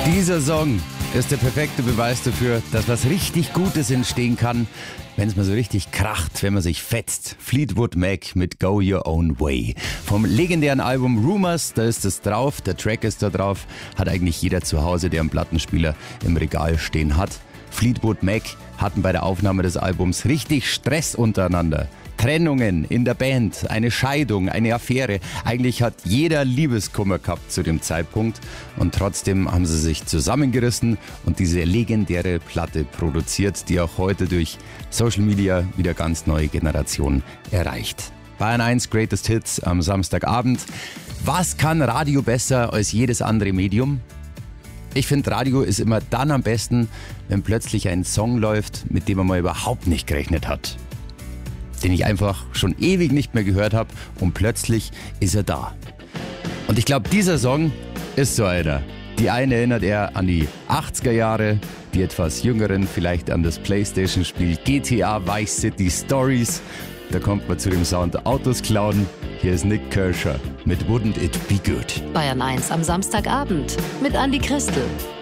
Dieser Song ist der perfekte Beweis dafür, dass was richtig Gutes entstehen kann, wenn es mal so richtig kracht, wenn man sich fetzt. Fleetwood Mac mit Go Your Own Way. Vom legendären Album Rumors, da ist es drauf, der Track ist da drauf, hat eigentlich jeder zu Hause, der einen Plattenspieler im Regal stehen hat. Fleetwood Mac hatten bei der Aufnahme des Albums richtig Stress untereinander. Trennungen in der Band, eine Scheidung, eine Affäre. Eigentlich hat jeder Liebeskummer gehabt zu dem Zeitpunkt. Und trotzdem haben sie sich zusammengerissen und diese legendäre Platte produziert, die auch heute durch Social Media wieder ganz neue Generationen erreicht. Bayern 1 Greatest Hits am Samstagabend. Was kann Radio besser als jedes andere Medium? Ich finde, Radio ist immer dann am besten, wenn plötzlich ein Song läuft, mit dem man mal überhaupt nicht gerechnet hat. Den ich einfach schon ewig nicht mehr gehört habe und plötzlich ist er da. Und ich glaube, dieser Song ist so einer. Die einen erinnert er an die 80er Jahre, die etwas Jüngeren vielleicht an das Playstation-Spiel GTA Vice City Stories. Da kommt man zu dem Sound Autos klauen. Hier ist Nik Kershaw mit Wouldn't It Be Good. Bayern 1 am Samstagabend mit Andi Christel.